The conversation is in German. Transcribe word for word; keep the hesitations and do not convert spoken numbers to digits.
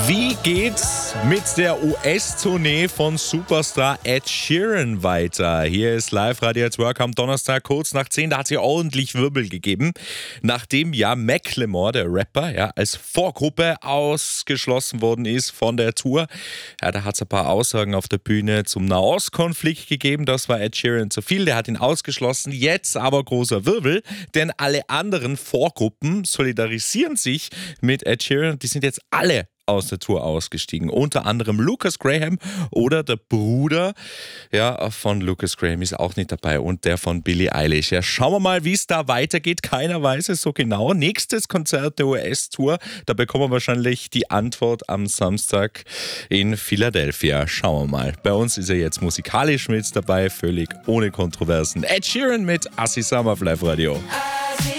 Wie geht's mit der U S-Tournee von Superstar Ed Sheeran weiter? Hier ist Live-Radio at Work am Donnerstag kurz nach zehn. Da hat es ja ordentlich Wirbel gegeben, nachdem ja Macklemore, der Rapper, ja, als Vorgruppe ausgeschlossen worden ist von der Tour. Ja, da hat es ein paar Aussagen auf der Bühne zum Nahostkonflikt gegeben. Das war Ed Sheeran zu viel, der hat ihn ausgeschlossen. Jetzt aber großer Wirbel, denn alle anderen Vorgruppen solidarisieren sich mit Ed Sheeran. Die sind jetzt alle aus der Tour ausgestiegen. Unter anderem Lucas Graham oder der Bruder ja, von Lucas Graham ist auch nicht dabei und der von Billie Eilish. Ja, schauen wir mal, wie es da weitergeht. Keiner weiß es so genau. Nächstes Konzert der U S-Tour, da bekommen wir wahrscheinlich die Antwort am Samstag in Philadelphia. Schauen wir mal. Bei uns ist er jetzt musikalisch mit dabei, völlig ohne Kontroversen. Ed Sheeran mit Assi Summer auf Live Radio.